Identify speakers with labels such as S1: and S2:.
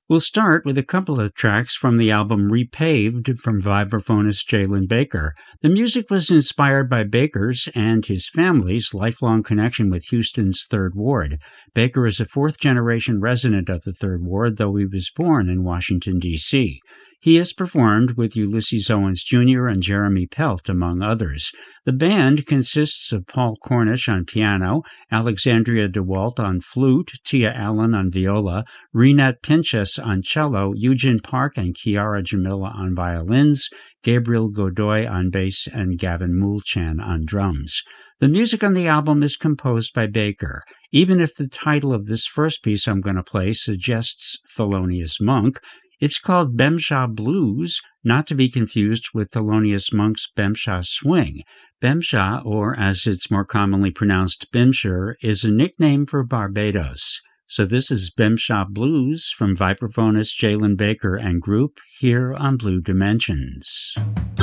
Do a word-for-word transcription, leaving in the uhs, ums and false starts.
S1: We'll start with a couple of tracks from the album Repaved from vibraphonist Jalen Baker. The music was inspired by Baker's and his family's lifelong connection with Houston's Third Ward. Baker is a fourth-generation resident of the Third Ward, though he was born in Washington, D C He has performed with Ulysses Owens Junior and Jeremy Pelt, among others. The band consists of Paul Cornish on piano, Alexandria DeWalt on flute, Tia Allen on viola, Renat Pinchas on cello, Eugene Park and Kiara Jamila on violins, Gabriel Godoy on bass, and Gavin Moulchan on drums. The music on the album is composed by Baker. Even if the title of this first piece I'm going to play suggests Thelonious Monk, it's called Bemsha Blues, not to be confused with Thelonious Monk's Bemsha Swing. Bemsha, or as it's more commonly pronounced, Bimshire, is a nickname for Barbados. So this is Bemsha Blues from vibraphonist Jalen Baker and group here on Blue Dimensions.